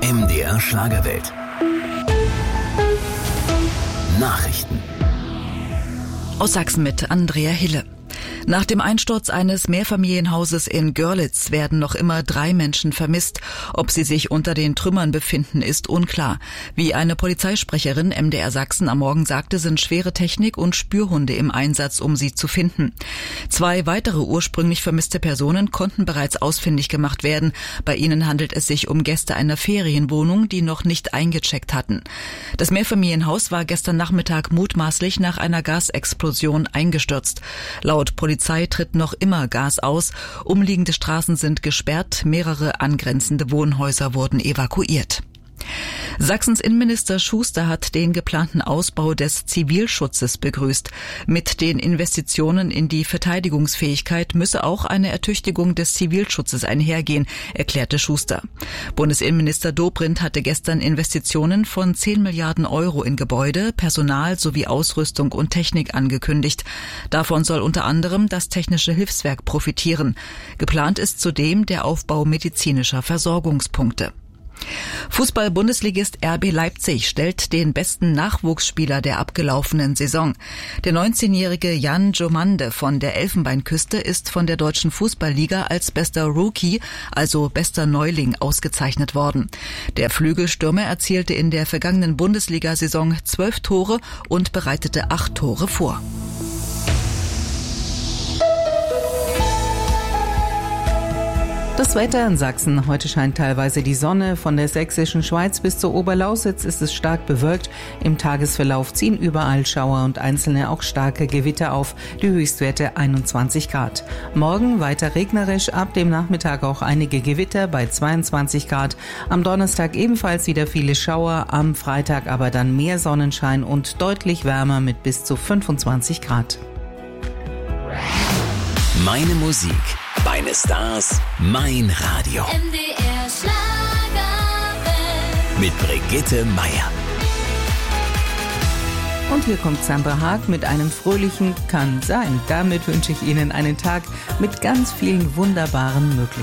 MDR Schlagerwelt. Nachrichten. Aus Sachsen mit Andrea Hille. Nach dem Einsturz eines Mehrfamilienhauses in Görlitz werden noch immer 3 Menschen vermisst. Ob sie sich unter den Trümmern befinden, ist unklar. Wie eine Polizeisprecherin MDR Sachsen am Morgen sagte, sind schwere Technik und Spürhunde im Einsatz, um sie zu finden. 2 weitere ursprünglich vermisste Personen konnten bereits ausfindig gemacht werden. Bei ihnen handelt es sich um Gäste einer Ferienwohnung, die noch nicht eingecheckt hatten. Das Mehrfamilienhaus war gestern Nachmittag mutmaßlich nach einer Gasexplosion eingestürzt. Laut Polizei tritt noch immer Gas aus. Umliegende Straßen sind gesperrt. Mehrere angrenzende Wohnhäuser wurden evakuiert. Sachsens Innenminister Schuster hat den geplanten Ausbau des Zivilschutzes begrüßt. Mit den Investitionen in die Verteidigungsfähigkeit müsse auch eine Ertüchtigung des Zivilschutzes einhergehen, erklärte Schuster. Bundesinnenminister Dobrindt hatte gestern Investitionen von 10 Milliarden Euro in Gebäude, Personal sowie Ausrüstung und Technik angekündigt. Davon soll unter anderem das Technische Hilfswerk profitieren. Geplant ist zudem der Aufbau medizinischer Versorgungspunkte. Fußball-Bundesligist RB Leipzig stellt den besten Nachwuchsspieler der abgelaufenen Saison. Der 19-jährige Jan Jomande von der Elfenbeinküste ist von der Deutschen Fußballliga als bester Rookie, also bester Neuling, ausgezeichnet worden. Der Flügelstürmer erzielte in der vergangenen Bundesliga-Saison 12 Tore und bereitete 8 Tore vor. Das Wetter in Sachsen. Heute scheint teilweise die Sonne. Von der sächsischen Schweiz bis zur Oberlausitz ist es stark bewölkt. Im Tagesverlauf ziehen überall Schauer und einzelne auch starke Gewitter auf. Die Höchstwerte 21 Grad. Morgen weiter regnerisch, ab dem Nachmittag auch einige Gewitter bei 22 Grad. Am Donnerstag ebenfalls wieder viele Schauer, am Freitag aber dann mehr Sonnenschein und deutlich wärmer mit bis zu 25 Grad. Meine Musik, meine Stars, mein Radio. MDR Schlagerwelt. Mit Brigitte Meier. Und hier kommt Sandra Haag mit einem fröhlichen Kann sein. Damit wünsche ich Ihnen einen Tag mit ganz vielen wunderbaren Möglichkeiten.